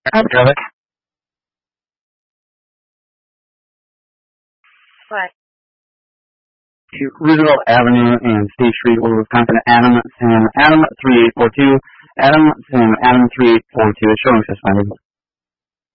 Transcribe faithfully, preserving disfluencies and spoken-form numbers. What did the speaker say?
What? Roosevelt Avenue and State Street, Wisconsin. Adam Sim Adam three eight four two. Adam Sim Adam three eight four two is showing suspended.